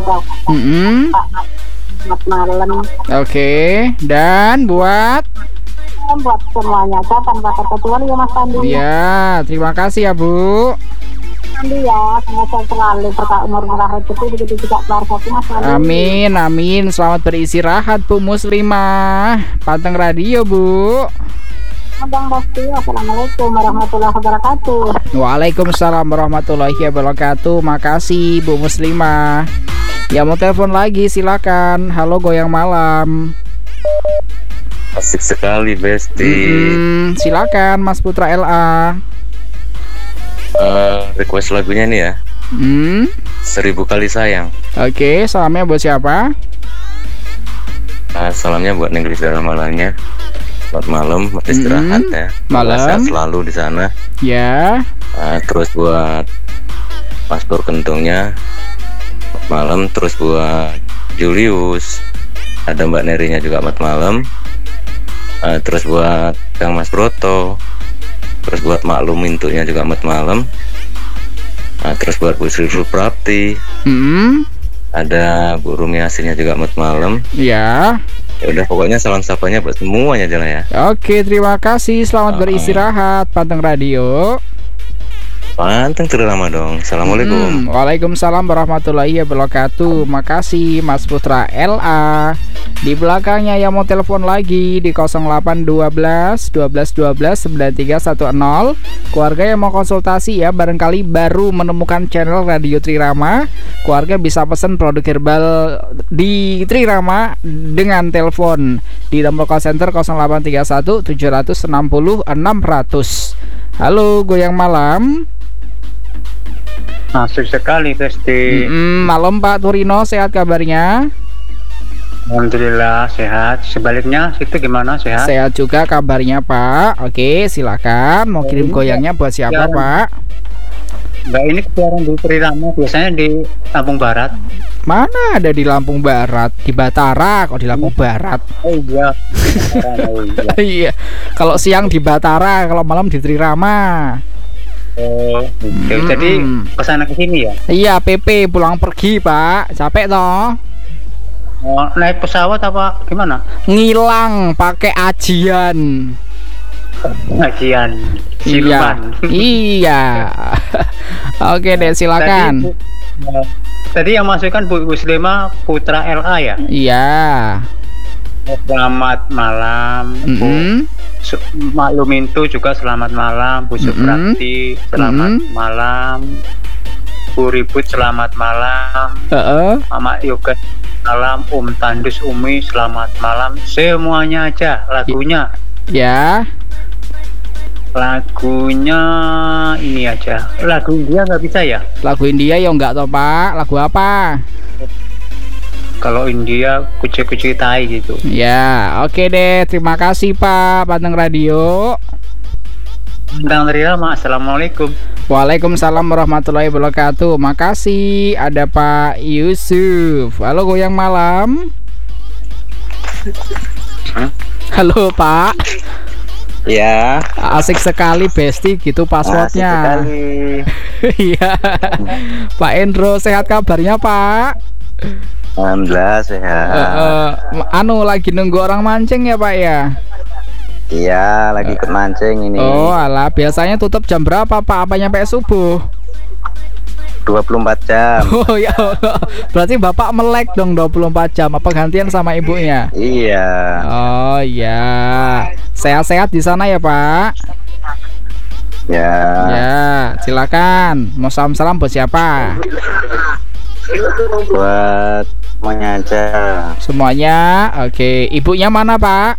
Selamat malam. Oke, dan buat Semuanya aja tanpa ketentuan ya Mas Andi. ya, terima kasih ya Bu. Andi ya, semoga selalu berkah umur murah rezeki begitu juga keluarga Mas Andi. Amin, amin. Selamat beristirahat Bu Muslimah. Panteng radio Bu. Abang Basti, assalamualaikum warahmatullahi wabarakatuh. Waalaikumsalam warahmatullahi wabarakatuh. Makasih Bu Muslimah. Ya mau telepon lagi silakan. Halo Goyang Malam. Asik sekali Besti. Silakan Mas Putra LA. Request lagunya nih ya. 1000 kali sayang. Oke, salamnya buat siapa? Salamnya buat Neng Gris dalam malangnya. Selamat malam, istirahat ya. Malam. Sehat selalu di sana. Ya. Terus buat Mas Pur Kentungnya. Selamat malam. Terus buat Julius. Ada Mbak Nerinya juga selamat malam. Terus buat Kang Mas Broto. Terus buat Maklum Mintunya juga selamat malam. Terus buat Bu Sri Prapti. Ada Bu Rumi Asinnya juga selamat malam. Ya. Ya udah pokoknya salam sapanya buat semuanya jalan ya. Oke, terima kasih. Selamat beristirahat. Panteng radio. Panteng terlama dong. Assalamualaikum. Waalaikumsalam warahmatullahi wabarakatuh. Makasih Mas Putra LA. Di belakangnya yang mau telepon lagi di 0812 12 12 9310. Keluarga yang mau konsultasi ya, barangkali baru menemukan channel Radio Trirama. Keluarga bisa pesan produk herbal di Trirama dengan telepon di nomor call center 0831 760 600. Halo Goyang Malam. Asik sekali Besti. Malam Pak Turino, sehat kabarnya? Alhamdulillah sehat. Sebaliknya situ gimana, sehat? Sehat juga kabarnya Pak. Oke, silakan. Mau kirim goyangnya buat siapa Pak? Mbak, ini keluaran di Trirama biasanya di Lampung Barat. Mana ada di Lampung Barat? Di Batara kok di Lampung Barat. Oh iya. Iya. Kalau siang di Batara, kalau malam di Trirama. Oh, jadi kesana kesini ya? Iya, PP pulang pergi Pak. Capek toh? Oh, naik pesawat apa gimana? Ngilang pakai ajian. Ajian. Iya. Iya. Oke deh, silakan. Tadi yang masukkan Bu Muslimah Putra LA ya? Iya. Selamat malam Bu Maklumintu juga selamat malam. Bu Suprapti selamat malam. Bu Ribut selamat malam. Mama Yoga malam. Tandus Umi selamat malam. Semuanya aja lagunya. Ya. Lagunya ini aja. Lagu India nggak bisa ya? Lagu India ya enggak toh Pak. Lagu apa? Kalau India kucing-kucing tai gitu. Ya, oke deh. Terima kasih Pak Panteng Radio. Bintang Trirama, assalamualaikum. Waalaikumsalam warahmatullahi wabarakatuh. Makasih. Ada Pak Yusuf. Halo Goyang Malam. Halo Pak. Ya. Asik sekali Besti gitu passwordnya. Iya. Pak Endro, sehat kabarnya Pak? Alhamdulillah sehat. Lagi nunggu orang mancing ya Pak ya? Iya, lagi ikut mancing ini. Oh alah, biasanya tutup jam berapa Pak? Apa nyampe subuh? 24 jam. Oh ya Allah. Berarti Bapak melek dong 24 jam. Apa gantian sama ibunya? Iya. Oh iya. Sehat-sehat di sana ya Pak? Ya. Ya, silakan. Mau salam-salam buat siapa? Buat semuanya aja. Semuanya. Oke, ibunya mana Pak?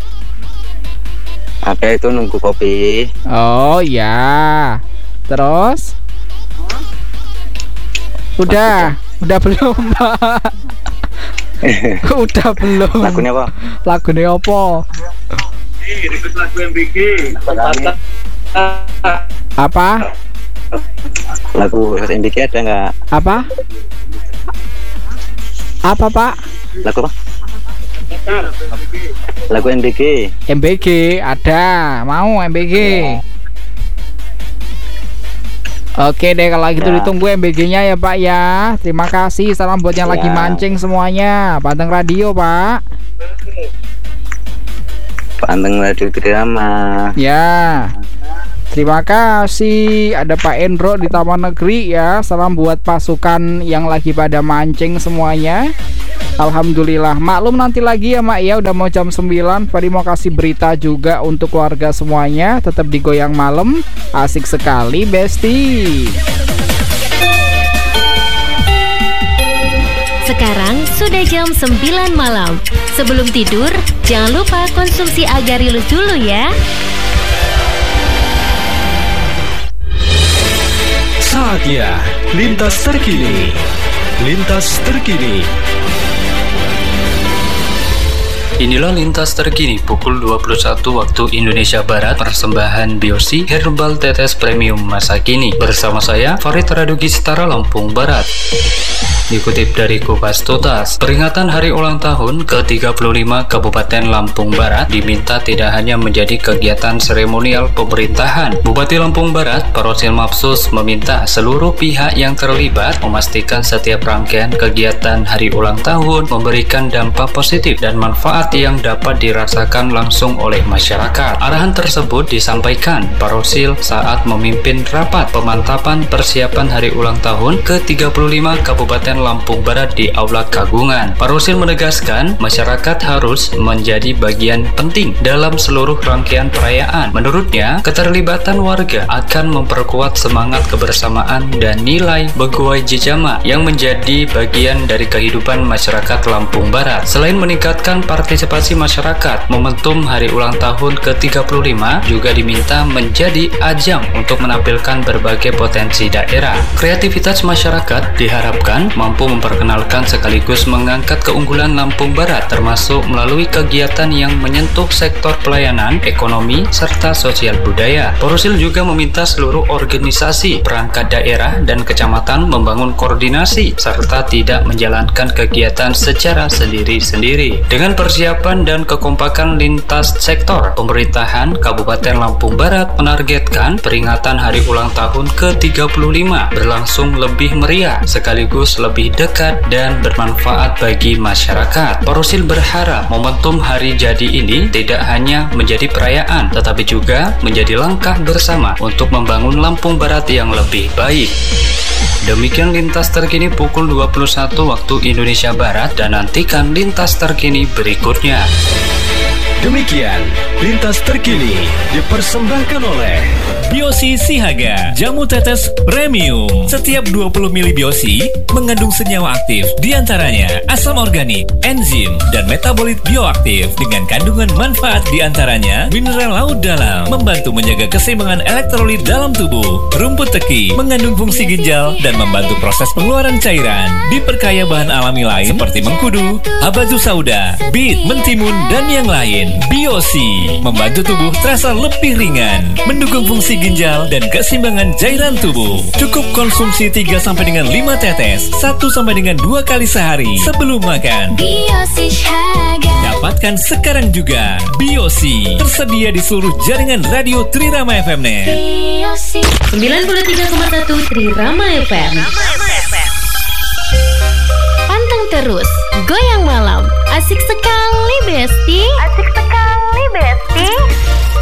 Ada itu nunggu kopi. Oh iya. Terus? Udah belum Pak? Udah belum. Lagunya apa? Lagunya apa? Lagu MBG. Apa? Lagu MBG ada nggak? Apa Pak? Lagu apa? Lagu MBG. MBG ada. Mau MBG? Oke deh kalau gitu ditunggu MBG-nya ya Pak ya. Terima kasih. Salam buat yang lagi mancing semuanya. Panteng radio Pak. Panteng radio Drama. Ya. Terima kasih. Ada Pak Endro di Taman Negeri ya. Salam buat pasukan yang lagi pada mancing semuanya. Alhamdulillah. Maklum nanti lagi ya Mak ya. Udah mau jam 9. Tadi mau kasih berita juga untuk keluarga semuanya. Tetap di Goyang Malam. Asik sekali Besti. Sekarang sudah jam 9 malam. Sebelum tidur, jangan lupa konsumsi Agarilus dulu ya. Saatnya Lintas Terkini. Lintas Terkini. Inilah Lintas Terkini pukul 21 waktu Indonesia Barat, persembahan Biosi Herbal Tetes Premium masa kini. Bersama saya, Farid Radugi Setara Lampung Barat. Dikutip dari Kupas Tuntas, peringatan hari ulang tahun ke-35 Kabupaten Lampung Barat diminta tidak hanya menjadi kegiatan seremonial pemerintahan. Bupati Lampung Barat, Parosil Mapsus, meminta seluruh pihak yang terlibat memastikan setiap rangkaian kegiatan hari ulang tahun memberikan dampak positif dan manfaat yang dapat dirasakan langsung oleh masyarakat. Arahan tersebut disampaikan Parosil saat memimpin rapat pemantapan persiapan hari ulang tahun ke-35 Kabupaten Lampung Barat di Aula Kagungan. Parosil menegaskan masyarakat harus menjadi bagian penting dalam seluruh rangkaian perayaan. Menurutnya, keterlibatan warga akan memperkuat semangat kebersamaan dan nilai Begawai Jejama yang menjadi bagian dari kehidupan masyarakat Lampung Barat. Selain meningkatkan partisipasi masyarakat, momentum hari ulang tahun ke-35 juga diminta menjadi ajang untuk menampilkan berbagai potensi daerah. Kreativitas masyarakat diharapkan mampu memperkenalkan sekaligus mengangkat keunggulan Lampung Barat, termasuk melalui kegiatan yang menyentuh sektor pelayanan, ekonomi, serta sosial budaya. Parosil juga meminta seluruh organisasi, perangkat daerah, dan kecamatan membangun koordinasi, serta tidak menjalankan kegiatan secara sendiri-sendiri. Dengan persiapan dan kekompakan lintas sektor, pemerintahan Kabupaten Lampung Barat menargetkan peringatan hari ulang tahun ke-35 berlangsung lebih meriah, sekaligus lebih dekat dan bermanfaat bagi masyarakat. Parosil berharap momentum hari jadi ini tidak hanya menjadi perayaan, tetapi juga menjadi langkah bersama untuk membangun Lampung Barat yang lebih baik. Demikian Lintas Terkini pukul 21 waktu Indonesia Barat, dan nantikan Lintas Terkini berikutnya. Demikian Lintas Terkini dipersembahkan oleh Biosi Sihaga, jamu tetes premium. Setiap 20 ml Biosi mengandung senyawa aktif, diantaranya asam organik, enzim, dan metabolit bioaktif dengan kandungan manfaat diantaranya mineral laut dalam, membantu menjaga keseimbangan elektrolit dalam tubuh. Rumput teki mengandung fungsi ginjal dan membantu proses pengeluaran cairan. Diperkaya bahan alami lain seperti mengkudu, abatu sauda, bit, mentimun, dan yang lain. Biosi membantu tubuh terasa lebih ringan, mendukung fungsi ginjal dan keseimbangan cairan tubuh. Cukup konsumsi 3-5 tetes 1-2 kali sehari sebelum makan. Biosi Haga. Dapatkan sekarang juga Biosi, tersedia di seluruh jaringan radio Trirama FM Net. Biosi 93,1 Trirama FM. Panteng terus Goyang Malam. Asik sekali Besti. Asik sekali Besti.